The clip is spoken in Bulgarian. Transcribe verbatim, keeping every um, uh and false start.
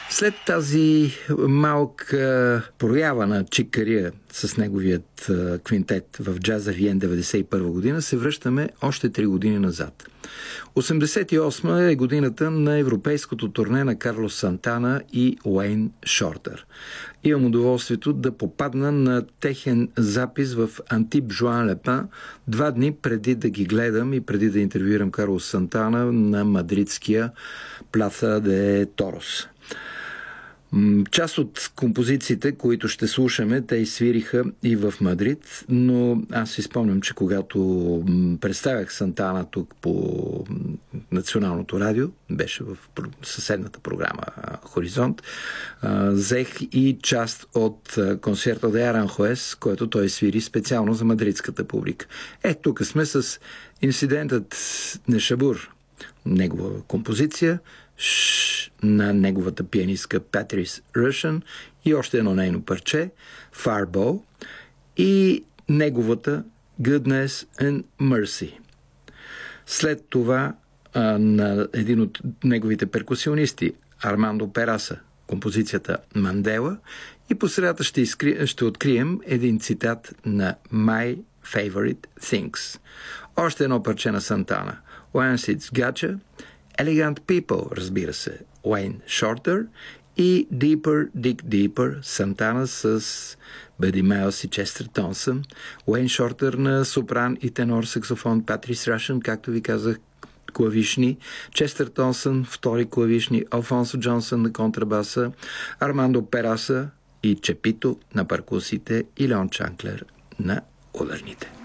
След тази малка проява на Чик Кария с неговият квинтет в Джаза Виен деветдесет и първа година, се връщаме още три години назад. осемдесет и осма е годината на европейското турне на Карлос Сантана и Уейн Шортер. Имам удоволствието да попадна на техен запис в Антиб Жуан Лепен два дни преди да ги гледам и преди да интервюирам Карлос Сантана на мадридския Пласа де Торос. Част от композициите, които ще слушаме, те изсвириха и в Мадрид, но аз си спомням, че когато представях Сантана тук по Националното радио, беше в съседната програма Хоризонт, взех и част от концерто де Аранхуес, който той свири специално за мадридската публика. Е, тук сме с инцидентът Нешабур, негова композиция, на неговата пианистка Патрис Ръшън и още едно нейно парче Fireball и неговата Goodness and Mercy. След това а, на един от неговите перкусионисти Армандо Пераса композицията Мандела и по средата ще, изкри... ще открием един цитат на My Favorite Things. Още едно парче на Сантана Once It's Gotcha, Elegant People, разбира се, Уейн Шортер и Deeper Dig Deeper, Сантана с Бъди Майлс и Честър Тонсън, Уейн Шортер на сопран и тенор саксофон, Патрис Ръшън, както ви казах, клавишни, Честър Тонсън, втори клавишни, Алфонсо Джонсън на контрабаса, Армандо Пераса и Чепито на перкусите и Леон Чанклер на ударните.